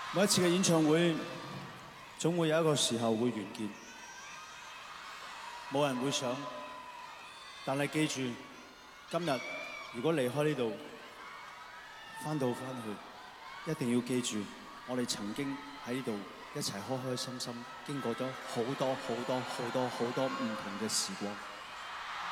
每一次嘅演唱會，總會有一個時候會完結，冇人會想。但係記住，今日如果離開呢度，翻去，一定要記住，我哋曾經喺呢度一齊開開心心，經過咗好多唔同嘅時光。